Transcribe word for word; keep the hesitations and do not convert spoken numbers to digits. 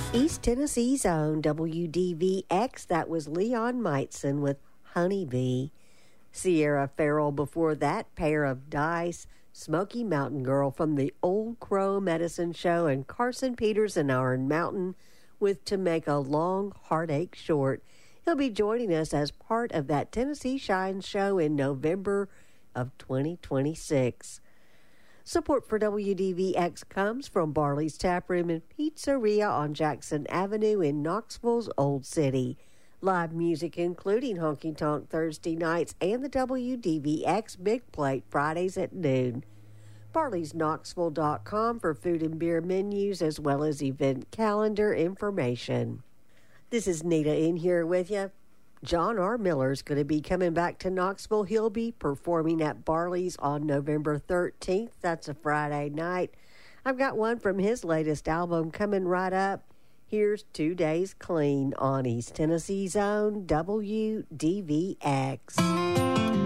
East Tennessee's own W D V X, that was Leon Meitzen with Honeybee. Sierra Farrell before that, Pair of Dice, Smoky Mountain Girl from the Old Crow Medicine Show, and Carson Peters and Iron Mountain with To Make a Long Heartache Short. He'll be joining us as part of that Tennessee Shine show in November of twenty twenty-six. Support for W D V X comes from Barley's Tap Room and Pizzeria on Jackson Avenue in Knoxville's Old City. Live music including Honky Tonk Thursday nights and the W D V X Big Plate Fridays at noon. Barley's Knoxville dot com for food and beer menus as well as event calendar information. This is Nita in here with you. John R. Miller's going to be coming back to Knoxville. He'll be performing at Barley's on November thirteenth. That's a Friday night. I've got one from his latest album coming right up. Here's Two Days Clean on East Tennessee's own W D V X.